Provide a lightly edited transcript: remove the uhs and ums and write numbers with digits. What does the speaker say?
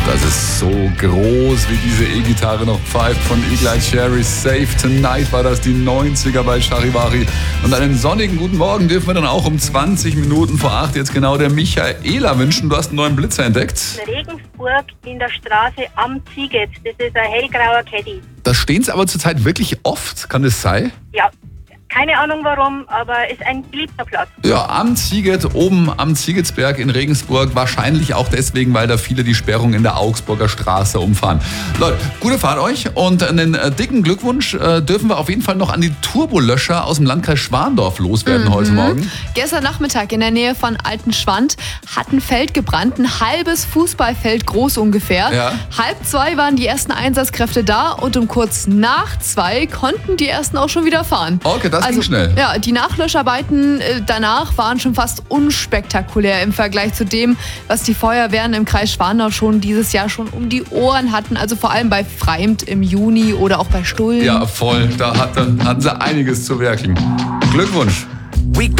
Das ist so groß, wie diese E-Gitarre noch pfeift. Von Eagle Eye Cherry, Save Tonight war das, die 90er bei Charivari. Und einen sonnigen guten Morgen dürfen wir dann auch um 20 Minuten vor 8 jetzt genau der Michaela wünschen. Du hast einen neuen Blitzer entdeckt. In Regensburg in der Straße am Ziegett. Das ist ein hellgrauer Caddy. Da stehen es aber zurzeit wirklich oft, kann das sein? Ja, keine Ahnung warum, aber ist ein beliebter Platz. Ja, am Ziegett, oben am Ziegetsberg in Regensburg. Wahrscheinlich auch deswegen, weil da viele die Sperrung in der Augsburger Straße umfahren. Leute, gute Fahrt euch und einen dicken Glückwunsch dürfen wir auf jeden Fall noch an die Turbolöscher aus dem Landkreis Schwandorf loswerden heute Morgen. Gestern Nachmittag in der Nähe von Altenschwand hat ein Feld gebrannt, ein halbes Fußballfeld groß ungefähr. Ja. 1:30 waren die ersten Einsatzkräfte da und um kurz nach 2 konnten die ersten auch schon wieder fahren. Okay, das ging schnell. Ja, die Nachlöscharbeiten danach waren schon fast unspektakulär im Vergleich zu dem, was die Feuerwehren im Kreis Schwandorf schon dieses Jahr schon um die Ohren hatten. Also vor allem bei Freimt im Juni oder auch bei Stullen. Ja, voll. Da hatten sie einiges zu werkeln. Glückwunsch.